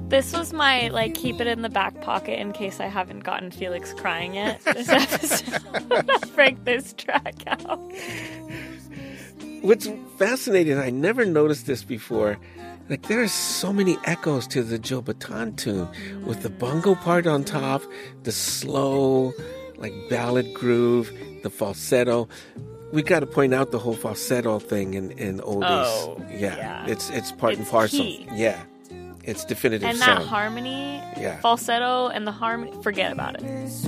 This was my, like, keep it in the back pocket in case I haven't gotten Felix crying yet. This episode. Break this track out. What's fascinating, I never noticed this before, like there are so many echoes to the Joe Bataan tune with the bongo part on top, the slow, like ballad groove, the falsetto. We got to point out the whole falsetto thing in oldies. Oh, yeah. It's part and parcel. Key. Yeah. It's definitive and sound. that harmony, Yeah. falsetto, and the harmony, forget about it.